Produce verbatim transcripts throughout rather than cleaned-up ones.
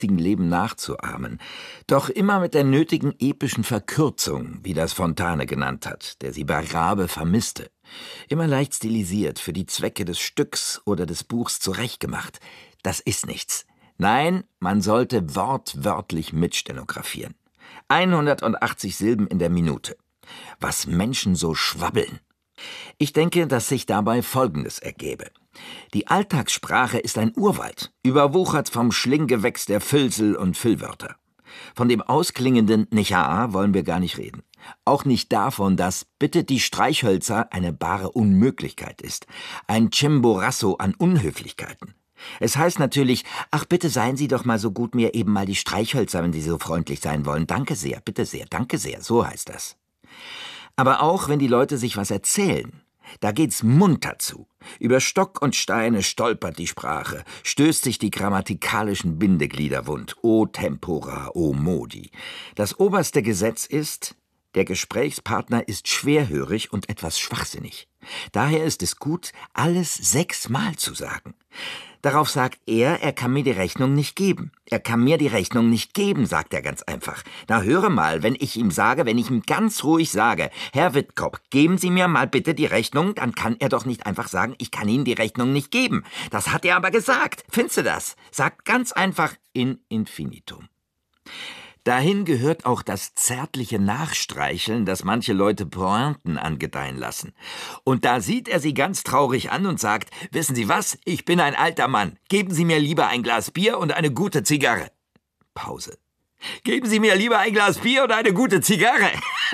richtigen Leben nachzuahmen, doch immer mit der nötigen epischen Verkürzung, wie das Fontane genannt hat, der sie bei Rabe vermisste. Immer leicht stilisiert, für die Zwecke des Stücks oder des Buchs zurechtgemacht. Das ist nichts. Nein, man sollte wortwörtlich mitstenografieren. hundertachtzig Silben in der Minute. Was Menschen so schwabbeln. Ich denke, dass sich dabei Folgendes ergebe. Die Alltagssprache ist ein Urwald, überwuchert vom Schlinggewächs der Füllsel und Füllwörter. Von dem ausklingenden Nicht-a wollen wir gar nicht reden. Auch nicht davon, dass bitte die Streichhölzer eine bare Unmöglichkeit ist. Ein Chimborazo an Unhöflichkeiten. Es heißt natürlich, ach bitte seien Sie doch mal so gut, mir eben mal die Streichhölzer, wenn Sie so freundlich sein wollen. Danke sehr, bitte sehr, danke sehr, so heißt das. Aber auch, wenn die Leute sich was erzählen, da geht's munter zu. Über Stock und Steine stolpert die Sprache, stößt sich die grammatikalischen Bindeglieder wund. O tempora, o modi. Das oberste Gesetz ist, der Gesprächspartner ist schwerhörig und etwas schwachsinnig. Daher ist es gut, alles sechsmal zu sagen. Darauf sagt er, er kann mir die Rechnung nicht geben. Er kann mir die Rechnung nicht geben, sagt er ganz einfach. Na höre mal, wenn ich ihm sage, wenn ich ihm ganz ruhig sage, Herr Wittkop, geben Sie mir mal bitte die Rechnung, dann kann er doch nicht einfach sagen, ich kann Ihnen die Rechnung nicht geben. Das hat er aber gesagt. Findest du das? Sagt ganz einfach in infinitum. Dahin gehört auch das zärtliche Nachstreicheln, das manche Leute Pointen angedeihen lassen. Und da sieht er sie ganz traurig an und sagt, wissen Sie was, ich bin ein alter Mann, geben Sie mir lieber ein Glas Bier und eine gute Zigarre. Pause. Geben Sie mir lieber ein Glas Bier und eine gute Zigarre.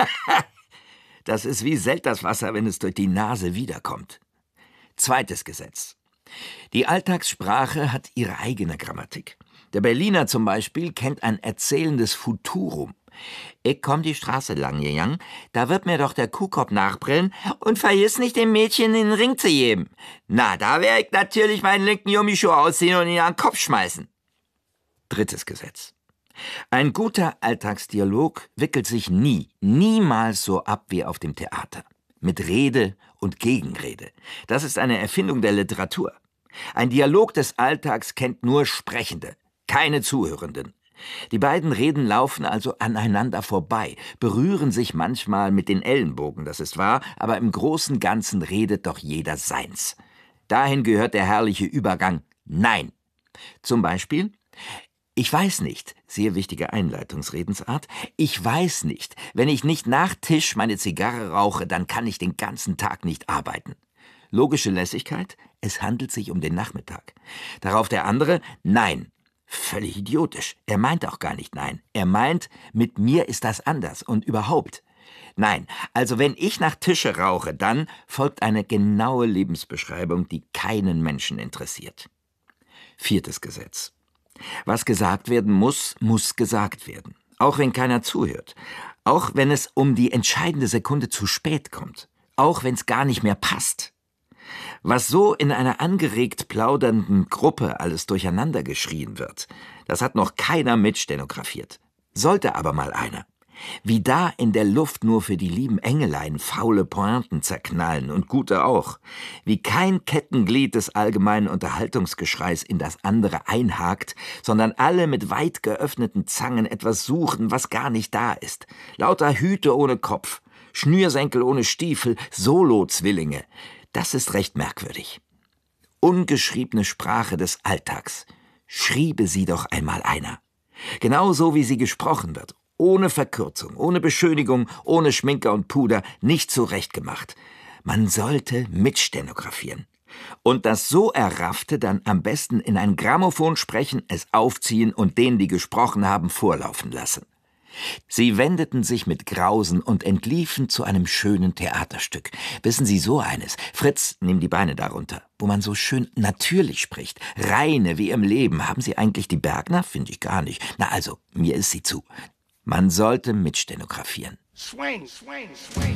Das ist wie Selterswasser, wenn es durch die Nase wiederkommt. Zweites Gesetz. Die Alltagssprache hat ihre eigene Grammatik. Der Berliner zum Beispiel kennt ein erzählendes Futurum. Ich komm die Straße lang gegangen, da wird mir doch der Kuhkopf nachbrillen und vergiss nicht, dem Mädchen in den Ring zu geben. Na, da wär ich natürlich meinen linken Gummischuh ausziehen und ihn an den Kopf schmeißen. Drittes Gesetz. Ein guter Alltagsdialog wickelt sich nie, niemals so ab wie auf dem Theater. Mit Rede und Gegenrede. Das ist eine Erfindung der Literatur. Ein Dialog des Alltags kennt nur Sprechende, keine Zuhörenden. Die beiden Reden laufen also aneinander vorbei, berühren sich manchmal mit den Ellenbogen, das ist wahr, aber im großen Ganzen redet doch jeder seins. Dahin gehört der herrliche Übergang Nein. Zum Beispiel, ich weiß nicht, sehr wichtige Einleitungsredensart, ich weiß nicht, wenn ich nicht nach Tisch meine Zigarre rauche, dann kann ich den ganzen Tag nicht arbeiten. Logische Lässigkeit, es handelt sich um den Nachmittag. Darauf der andere, nein. Völlig idiotisch. Er meint auch gar nicht nein. Er meint, mit mir ist das anders und überhaupt. Nein, also wenn ich nach Tische rauche, dann folgt eine genaue Lebensbeschreibung, die keinen Menschen interessiert. Viertes Gesetz. Was gesagt werden muss, muss gesagt werden. Auch wenn keiner zuhört. Auch wenn es um die entscheidende Sekunde zu spät kommt. Auch wenn es gar nicht mehr passt. Was so in einer angeregt plaudernden Gruppe alles durcheinander geschrien wird, das hat noch keiner mitstenografiert. Sollte aber mal einer. Wie da in der Luft nur für die lieben Engelein faule Pointen zerknallen und gute auch. Wie kein Kettenglied des allgemeinen Unterhaltungsgeschreis in das andere einhakt, sondern alle mit weit geöffneten Zangen etwas suchen, was gar nicht da ist. Lauter Hüte ohne Kopf, Schnürsenkel ohne Stiefel, Solo-Zwillinge. Das ist recht merkwürdig. Ungeschriebene Sprache des Alltags. Schriebe sie doch einmal einer. Genauso wie sie gesprochen wird. Ohne Verkürzung, ohne Beschönigung, ohne Schminker und Puder, nicht zurechtgemacht. Man sollte mitstenografieren. Und das so Erraffte dann am besten in ein Grammophon sprechen, es aufziehen und denen, die gesprochen haben, vorlaufen lassen. Sie wendeten sich mit Grausen und entliefen zu einem schönen Theaterstück. Wissen Sie, so eines, Fritz, nimm die Beine darunter, wo man so schön natürlich spricht, reine wie im Leben. Haben Sie eigentlich die Bergner? Finde ich gar nicht. Na also, mir ist sie zu. Man sollte mitstenografieren. Swing, swing, swing.